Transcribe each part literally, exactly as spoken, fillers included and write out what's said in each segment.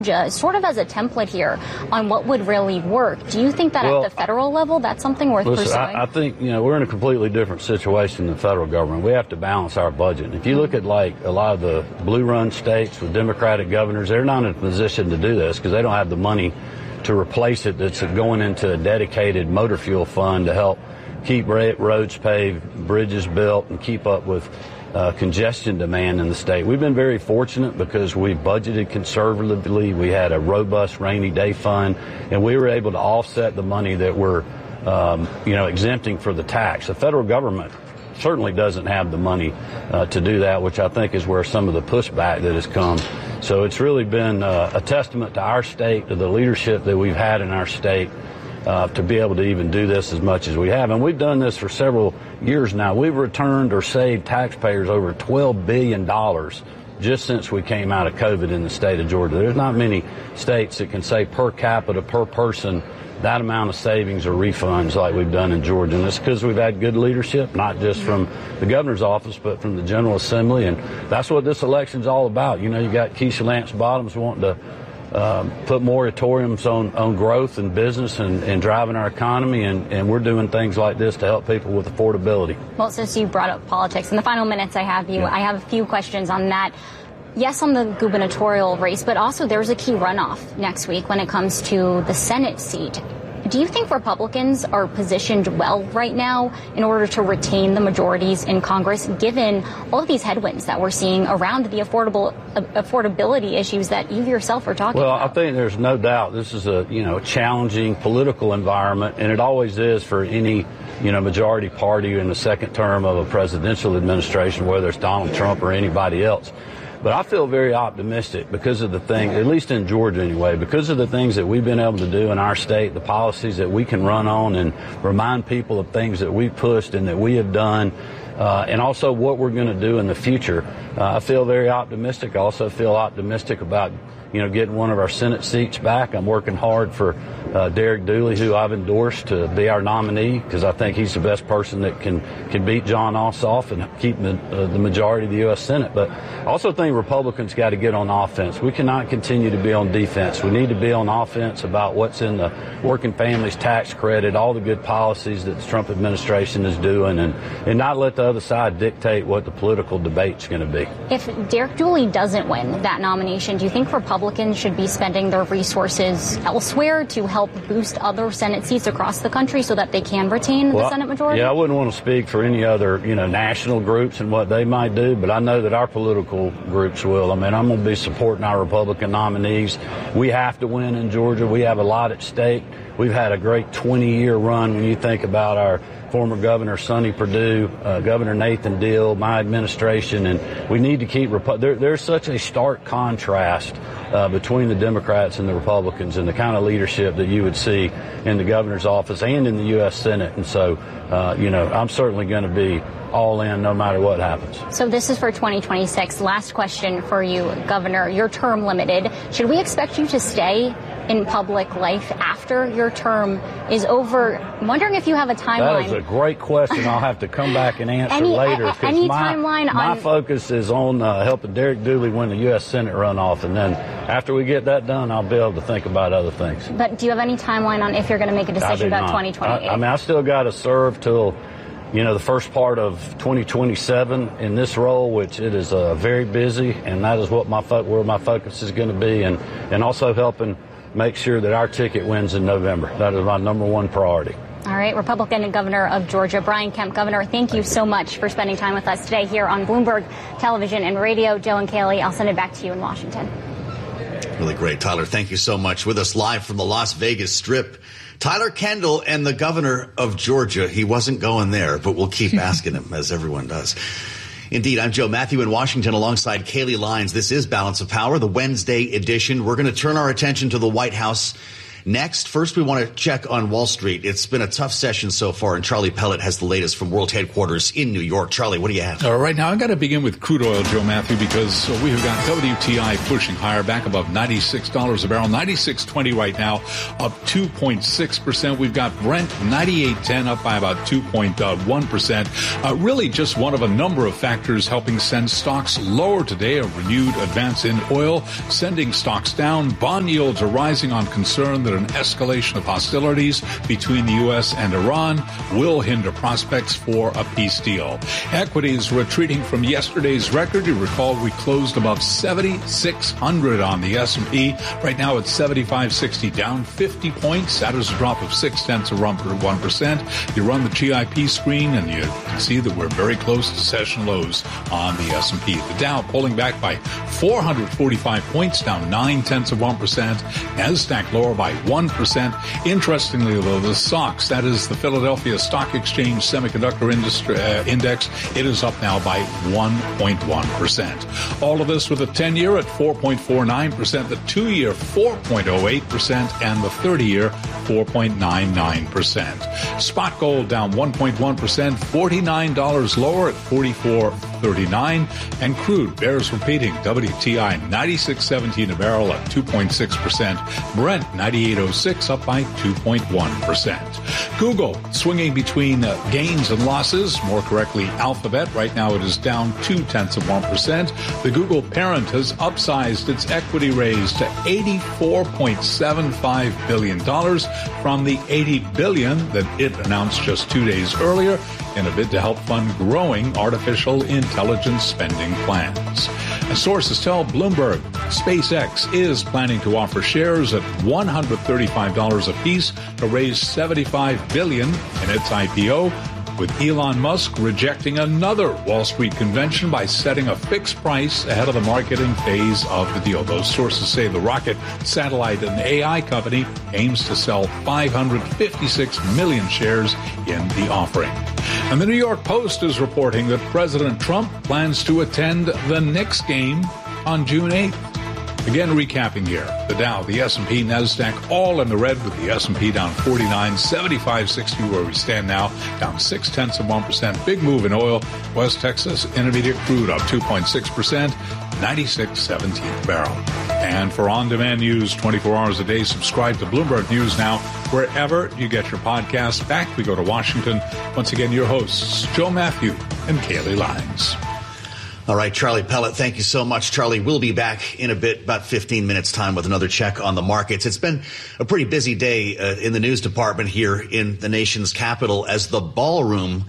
sort of as a template here on what would really work. Do you think that well, at the federal level, that's something worth listen, pursuing? I, I think, you know, we're in a completely different situation than the federal government. We have to balance our budget. If you look at, like, a lot of the blue-run states with Democratic governors, they're not in a position to do this because they don't have the money to replace it that's going into a dedicated motor fuel fund to help keep roads paved, bridges built, and keep up with Uh, congestion demand in the state. We've been very fortunate because we budgeted conservatively. We had a robust rainy day fund, and we were able to offset the money that we're, um, you know, exempting for the tax. The federal government certainly doesn't have the money uh, to do that, which I think is where some of the pushback that has come. So it's really been uh, a testament to our state, to the leadership that we've had in our state, Uh, to be able to even do this as much as we have. And we've done this for several years now. We've returned or saved taxpayers over twelve billion dollars just since we came out of COVID in the state of Georgia. There's not many states that can say per capita, per person, that amount of savings or refunds like we've done in Georgia. And it's because we've had good leadership, not just from the governor's office, but from the General Assembly. And that's what this election's all about. You know, you got Keisha Lance Bottoms wanting to Um, put moratoriums on, on growth and business and, and driving our economy, and, and we're doing things like this to help people with affordability. Well, since you brought up politics, in the final minutes I have you, yeah. I have a few questions on that. Yes, on the gubernatorial race, but also there's a key runoff next week when it comes to the Senate seat. Do you think Republicans are positioned well right now in order to retain the majorities in Congress, given all of these headwinds that we're seeing around the affordable uh, affordability issues that you yourself are talking well, about? Well, I think there's no doubt this is a, you know, challenging political environment, and it always is for any, you know, majority party in the second term of a presidential administration, whether it's Donald Trump or anybody else. But I feel very optimistic because of the thing, at least in Georgia anyway, because of the things that we've been able to do in our state, the policies that we can run on and remind people of things that we've pushed and that we have done, uh, and also what we're going to do in the future. Uh, I feel very optimistic. I also feel optimistic about, you know, getting one of our Senate seats back. I'm working hard for uh, Derek Dooley, who I've endorsed to be our nominee, because I think he's the best person that can, can beat Jon Ossoff and keep the, uh, the majority of the U S Senate. But I also think Republicans got to get on offense. We cannot continue to be on defense. We need to be on offense about what's in the working families tax credit, all the good policies that the Trump administration is doing, and, and not let the other side dictate what the political debate's going to be. If Derek Dooley doesn't win that nomination, do you think Republicans Republicans should be spending their resources elsewhere to help boost other Senate seats across the country so that they can retain well, the Senate majority? Yeah, I wouldn't want to speak for any other, you know, national groups and what they might do, but I know that our political groups will. I mean, I'm going to be supporting our Republican nominees. We have to win in Georgia. We have a lot at stake. We've had a great twenty-year run when you think about our former Governor Sonny Perdue, uh, Governor Nathan Deal, my administration, and we need to keep Repu- there, there's such a stark contrast uh, between the Democrats and the Republicans and the kind of leadership that you would see in the governor's office and in the U S Senate. And so, uh, you know, I'm certainly going to be all in no matter what happens. So this is for twenty twenty-six. Last question for you, Governor. Your term limited. Should we expect you to stay in public life after your term is over? I'm wondering if you have a timeline. That is a great question. I'll have to come back and answer any, later. A, any my, timeline my on... focus is on uh, helping Derek Dooley win the U S Senate runoff, and then after we get that done, I'll be able to think about other things. But do you have any timeline on if you're going to make a decision about not. twenty twenty-eight? I, I mean, I still got to serve till, you know, the first part of twenty twenty-seven in this role, which it is uh, very busy, and that is what my fo- where my focus is going to be, and, and also helping make sure that our ticket wins in November. That is my number one priority. All right, Republican Governor of Georgia, Brian Kemp. Governor, thank you so much for spending time with us today here on Bloomberg Television and Radio. Joe and Kaylee, I'll send it back to you in Washington. Really great, Tyler. Thank you so much. With us live from the Las Vegas Strip, Tyler Kendall and the governor of Georgia. He wasn't going there, but we'll keep asking him, as everyone does. Indeed, I'm Joe Matthew in Washington alongside Kaylee Lyons. This is Balance of Power, the Wednesday edition. We're going to turn our attention to the White House next. First, we want to check on Wall Street. It's been a tough session so far, and Charlie Pellet has the latest from World Headquarters in New York. Charlie, what do you have? All right, now I've got to begin with crude oil, Joe Matthew, because we have got W T I pushing higher, back above ninety-six dollars a barrel, ninety-six twenty right now, up two point six percent. We've got Brent ninety-eight ten, up by about two point one percent. Uh, really just one of a number of factors helping send stocks lower today. A renewed advance in oil, sending stocks down. Bond yields are rising on concern that an escalation of hostilities between the U S and Iran will hinder prospects for a peace deal. Equities retreating from yesterday's record. You recall we closed above seventy-six hundred on the S and P. Right now it's seventy-five sixty, down fifty points. That is a drop of six tenths of one percent. You run the G I P screen and you can see that we're very close to session lows on the S and P. The Dow pulling back by four hundred forty-five points, down nine tenths of one percent. NASDAQ lower by one percent. Interestingly, though, the S O X, that is the Philadelphia Stock Exchange Semiconductor Industry, uh, Index, it is up now by one point one percent. All of this with a ten-year at four point four nine percent, the two-year four point oh eight percent, and the thirty-year four point nine nine percent. Spot gold down one point one percent, forty-nine dollars lower at forty-four thirty-nine, and crude bears repeating. W T I ninety-six seventeen a barrel at two point six percent. Brent ninety-eight oh six up by two point one percent. Google swinging between uh, gains and losses, more correctly Alphabet. Right now it is down two tenths of one percent. The Google parent has upsized its equity raise to eighty-four point seven five billion dollars from the eighty billion dollars that it announced just two days earlier in a bid to help fund growing artificial intelligence spending plans. As sources tell Bloomberg, SpaceX is planning to offer shares at one hundred thirty-five dollars apiece to raise seventy-five billion dollars in its I P O, with Elon Musk rejecting another Wall Street convention by setting a fixed price ahead of the marketing phase of the deal. Those sources say the rocket, satellite, and A I company aims to sell five hundred fifty-six million shares in the offering. And the New York Post is reporting that President Trump plans to attend the Knicks game on June eighth. Again, recapping here, the Dow, the S and P, NASDAQ, all in the red, with the S and P down forty-nine, seventy-five sixty where we stand now, down six tenths of one percent. Big move in oil. West Texas Intermediate crude up two point six percent, ninety-six seventeen a barrel. And for on-demand news twenty-four hours a day, subscribe to Bloomberg News Now wherever you get your podcasts. Back we go to Washington. Once again, your hosts, Joe Matthew and Kaylee Lyons. All right, Charlie Pellet, thank you so much. Charlie will be back in a bit, about fifteen minutes time, with another check on the markets. It's been a pretty busy day uh, in the news department here in the nation's capital as the ballroom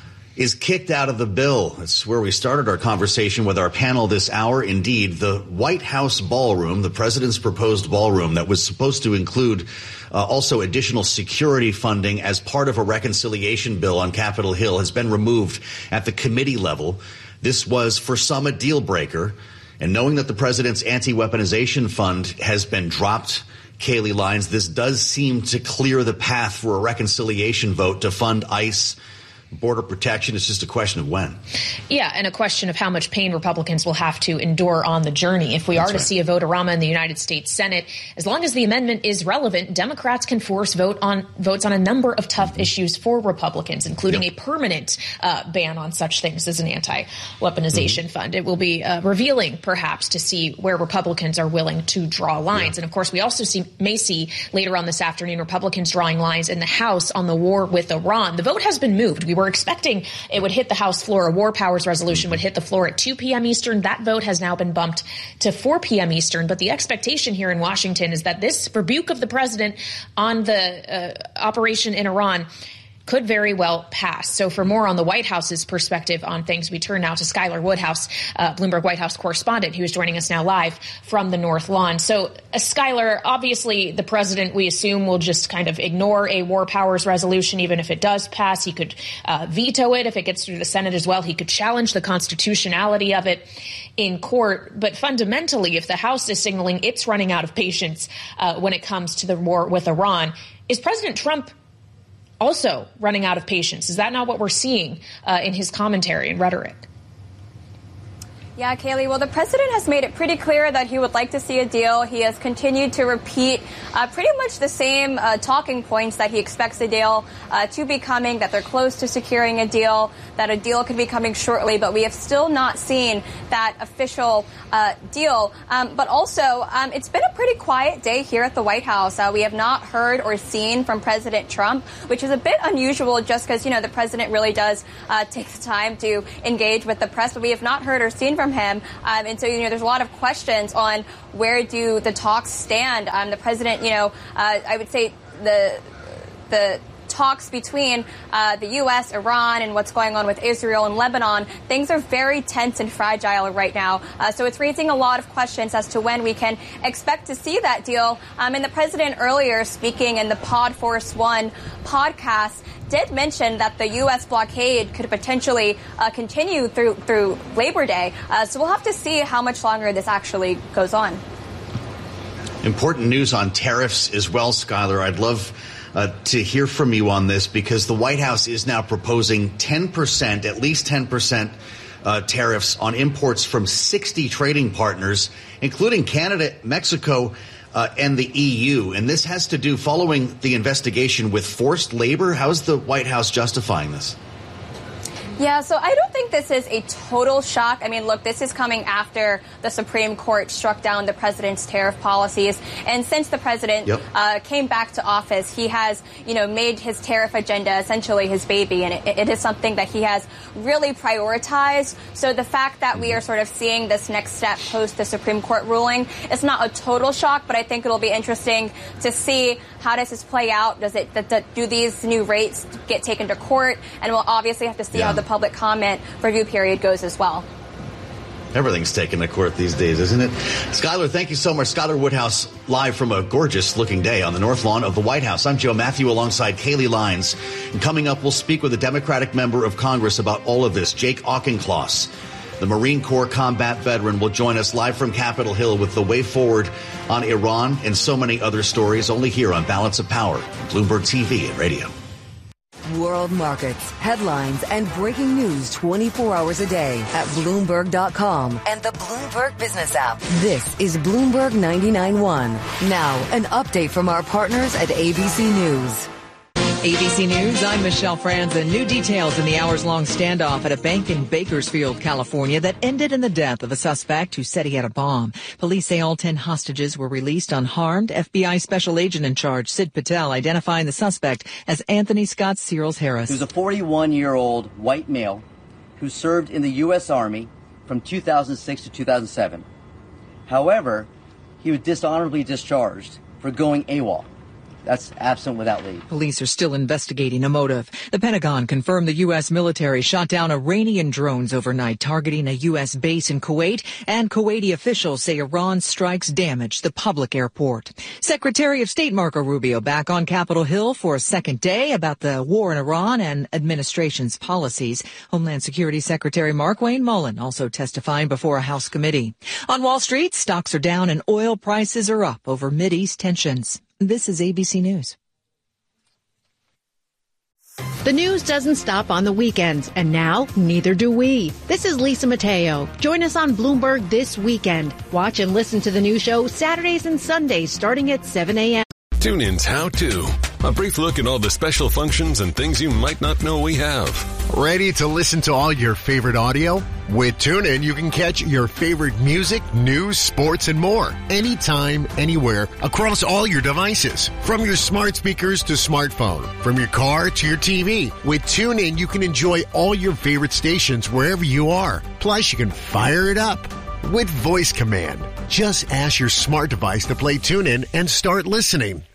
is kicked out of the bill. It's where we started our conversation with our panel this hour. Indeed, the White House ballroom, the president's proposed ballroom that was supposed to include uh, also additional security funding as part of a reconciliation bill on Capitol Hill, has been removed at the committee level. This was, for some, a deal breaker. And knowing that the president's anti-weaponization fund has been dropped, Kaylee Lyons, this does seem to clear the path for a reconciliation vote to fund ICE, border protection. It's just a question of when. Yeah, and a question of how much pain Republicans will have to endure on the journey. If we That's are to right. see a vote-a-rama in the United States Senate, as long as the amendment is relevant, Democrats can force vote on votes on a number of tough mm-hmm. issues for Republicans, including yep. a permanent uh, ban on such things as an anti-weaponization mm-hmm. fund. It will be uh, revealing, perhaps, to see where Republicans are willing to draw lines. Yeah. And, of course, we also see, may see later on this afternoon Republicans drawing lines in the House on the war with Iran. The vote has been moved. We were We're expecting it would hit the House floor. A war powers resolution would hit the floor at two p.m. Eastern. That vote has now been bumped to four p.m. Eastern. But the expectation here in Washington is that this rebuke of the president on the uh, operation in Iran could very well pass. So for more on the White House's perspective on things, we turn now to Skylar Woodhouse, uh, Bloomberg White House correspondent, who is joining us now live from the North Lawn. So, uh, Skylar, obviously the president, we assume, will just kind of ignore a war powers resolution, even if it does pass. He could uh, veto it if it gets through the Senate as well. He could challenge the constitutionality of it in court. But fundamentally, if the House is signaling it's running out of patience uh, when it comes to the war with Iran, is President Trump also running out of patience? Is that not what we're seeing uh, in his commentary and rhetoric? Yeah, Kaylee. Well, the president has made it pretty clear that he would like to see a deal. He has continued to repeat uh, pretty much the same uh, talking points that he expects a deal uh, to be coming, that they're close to securing a deal, that a deal could be coming shortly. But we have still not seen that official uh, deal. Um, but also, um, it's been a pretty quiet day here at the White House. Uh, we have not heard or seen from President Trump, which is a bit unusual just because, you know, the president really does uh, take the time to engage with the press. But we have not heard or seen from from him. Um, and so, you know, there's a lot of questions on where do the talks stand. Um, the president, you know, uh, I would say the the talks between uh, the U S, Iran, and what's going on with Israel and Lebanon, things are very tense and fragile right now. Uh, so it's raising a lot of questions as to when we can expect to see that deal. Um, and the president earlier, speaking in the Pod Force One podcast, did mention that the U S blockade could potentially uh, continue through through Labor Day. Uh, so we'll have to see how much longer this actually goes on. Important news on tariffs as well, Skylar. I'd love uh, to hear from you on this because the White House is now proposing ten percent, at least ten percent uh, tariffs on imports from sixty trading partners, including Canada, Mexico, Uh, and the E U. And this has to do, following the investigation, with forced labor. How is the White House justifying this? Yeah, so I don't think this is a total shock. I mean, look, this is coming after the Supreme Court struck down the president's tariff policies. And since the president yep. uh, came back to office, he has, you know, made his tariff agenda essentially his baby. And it, it is something that he has really prioritized. So the fact that we are sort of seeing this next step post the Supreme Court ruling, it's not a total shock, but I think it'll be interesting to see how does this play out. Does it, th- th- do these new rates get taken to court? And we'll obviously have to see yeah. how the public comment review period goes as well. Everything's taken to court these days, isn't it? Skylar, thank you so much. Skylar Woodhouse, live from a gorgeous-looking day on the North Lawn of the White House. I'm Joe Matthew alongside Kaylee Lines. And coming up, we'll speak with a Democratic member of Congress about all of this, Jake Auchincloss. The Marine Corps combat veteran will join us live from Capitol Hill with the way forward on Iran and so many other stories, only here on Balance of Power, Bloomberg T V and radio. World markets, headlines, and breaking news twenty-four hours a day at Bloomberg dot com and the Bloomberg Business app. This is Bloomberg ninety-nine point one. Now, an update from our partners at A B C News. A B C News, I'm Michelle Franzen. New details in the hours-long standoff at a bank in Bakersfield, California that ended in the death of a suspect who said he had a bomb. Police say all ten hostages were released unharmed. F B I Special Agent in charge, Sid Patel, identifying the suspect as Anthony Scott Searles Harris. He was a forty-one-year-old white male who served in the U S Army from two thousand six to two thousand seven. However, he was dishonorably discharged for going AWOL. That's absent without leave. Police are still investigating a motive. The Pentagon confirmed the U S military shot down Iranian drones overnight targeting a U S base in Kuwait, and Kuwaiti officials say Iran's strikes damaged the public airport. Secretary of State Marco Rubio back on Capitol Hill for a second day about the war in Iran and administration's policies. Homeland Security Secretary Markwayne Mullin also testifying before a House committee. On Wall Street, stocks are down and oil prices are up over Mideast tensions. This is A B C News. The news doesn't stop on the weekends, and now neither do we. This is Lisa Mateo. Join us on Bloomberg This Weekend. Watch and listen to the new show Saturdays and Sundays starting at seven a.m. TuneIn's How To. A brief look at all the special functions and things you might not know we have. Ready to listen to all your favorite audio? With TuneIn, you can catch your favorite music, news, sports, and more. Anytime, anywhere, across all your devices. From your smart speakers to smartphone. From your car to your T V. With TuneIn, you can enjoy all your favorite stations wherever you are. Plus, you can fire it up with voice command. Just ask your smart device to play TuneIn and start listening.